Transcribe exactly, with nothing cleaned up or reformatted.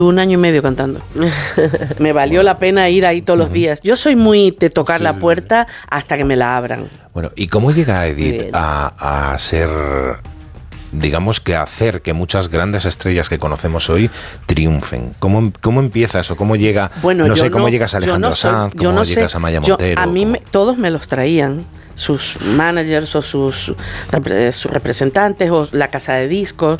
Un año y medio cantando. Me valió la pena ir ahí todos los días. Yo soy muy de tocar sí, la puerta hasta que me la abran. Bueno, ¿y cómo llega Edith a, a ser, digamos que a hacer que muchas grandes estrellas que conocemos hoy triunfen? ¿Cómo, cómo empieza eso? ¿Cómo llega? Bueno, no yo sé, ¿cómo no, llegas a Alejandro no soy, Sanz? ¿Cómo no llegas sé, a Maya yo, Montero? A mí me, todos me los traían. Sus managers o sus, sus representantes o la casa de discos,